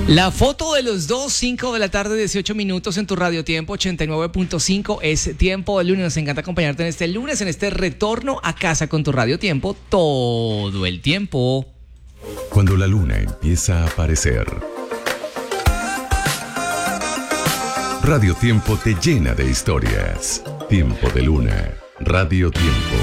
La foto de los dos, 5 de la tarde, 18 minutos en tu Radio Tiempo 89.5. Es tiempo de lunes. Nos encanta acompañarte en este lunes, en este retorno a casa con tu Radio Tiempo todo el tiempo. Cuando la luna empieza a aparecer, Radio Tiempo te llena de historias. Tiempo de luna. Radio Tiempo.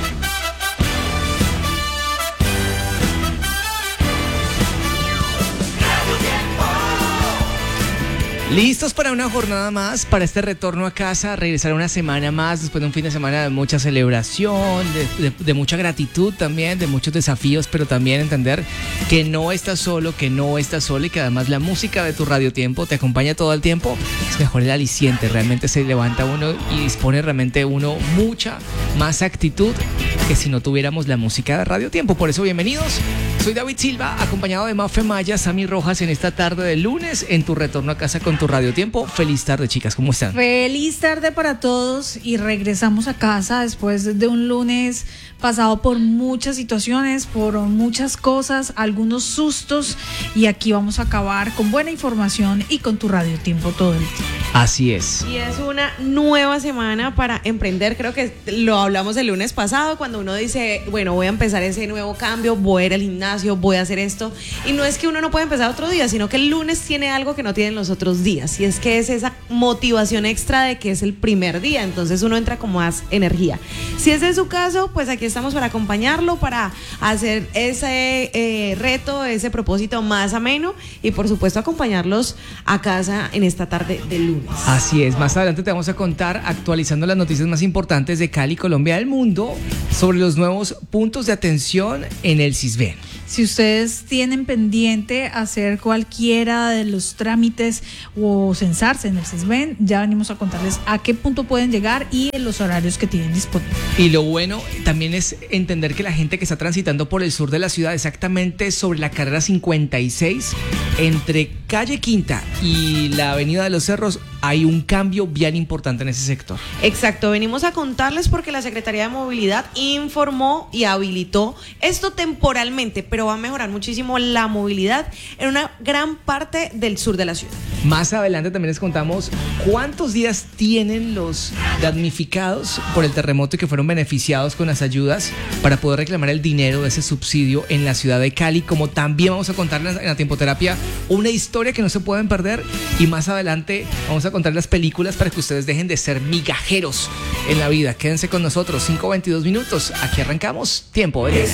Listos para una jornada más, para este retorno a casa, regresar una semana más después de un fin de semana de mucha celebración, de mucha gratitud también, de muchos desafíos, pero también entender que no estás solo, que no estás solo y que además la música de tu Radio Tiempo te acompaña todo el tiempo. Es mejor el aliciente, realmente se levanta uno y dispone realmente uno mucha más actitud que si no tuviéramos la música de Radio Tiempo. Por eso, bienvenidos. Soy David Silva, acompañado de Mafe Maya, Sammy Rojas en esta tarde de lunes en tu retorno a casa con tu Radio Tiempo. Feliz tarde, chicas, ¿cómo están? Feliz tarde para todos y regresamos a casa después de un lunes pasado por muchas situaciones, por muchas cosas, algunos sustos, y aquí vamos a acabar con buena información y con tu Radio Tiempo todo el tiempo. Así es. Y es una nueva semana para emprender. Creo que lo hablamos el lunes pasado, cuando uno dice, bueno, voy a empezar ese nuevo cambio, voy a ir al gimnasio, voy a hacer esto. Y no es que uno no pueda empezar otro día, sino que el lunes tiene algo que no tienen los otros días. Y es que es esa motivación extra de que es el primer día. Entonces uno entra con más energía. Si ese es su caso, pues aquí estamos para acompañarlo, para hacer ese reto, ese propósito más ameno y por supuesto acompañarlos a casa en esta tarde de lunes. Así es, más adelante te vamos a contar, actualizando las noticias más importantes de Cali, Colombia, del mundo, sobre los nuevos puntos de atención en el Sisbén. Si ustedes tienen pendiente hacer cualquiera de los trámites o censarse en el Sisbén, ya venimos a contarles a qué punto pueden llegar y en los horarios que tienen disponibles. Y lo bueno también es entender que la gente que está transitando por el sur de la ciudad, exactamente sobre la carrera 56, entre calle Quinta y la avenida de los Cerros, hay un cambio bien importante en ese sector. Exacto, venimos a contarles porque la Secretaría de Movilidad informó y habilitó esto temporalmente, pero va a mejorar muchísimo la movilidad en una gran parte del sur de la ciudad. Más adelante también les contamos cuántos días tienen los damnificados por el terremoto y que fueron beneficiados con las ayudas para poder reclamar el dinero de ese subsidio en la ciudad de Cali, como también vamos a contarles en la Tiempoterapia una historia que no se pueden perder, y más adelante vamos a contar las películas para que ustedes dejen de ser migajeros en la vida. Quédense con nosotros, 5:22 minutos, aquí arrancamos Tiempo de Lunes.